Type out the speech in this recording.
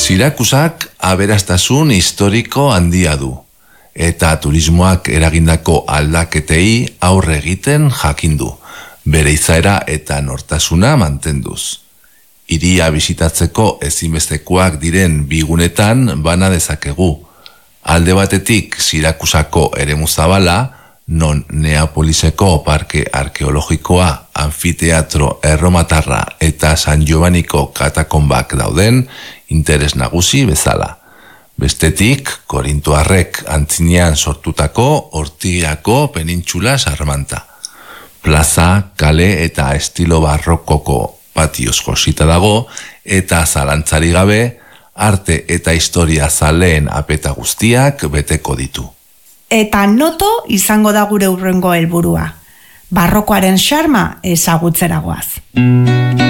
Sirakusak aberastasun historiko handia du, eta turismoak eragindako aldaketei aurre egiten jakindu, bere izaera eta nortasuna mantenduz. Hiria bisitatzeko ezinbestekoak diren bigunetan bana dezakegu. Alde batetik Sirakusako eremu zabala, non Neapoliseko parke arkeologikoa, anfiteatro erromatarra eta San Giovanniko katakonbak dauden interes nagusi bezala. Bestetik, korintoarrek antzinean sortutako Ortigiako penintxula sarmanta. Plaza, kale eta estilo barrokoko patioz josita dago eta zalantzari gabe, arte eta historia zaleen apeta guztiak beteko ditu. Eta noto izango da gure hurrengo helburua. Barrokoaren xarma ezagutzera goaz.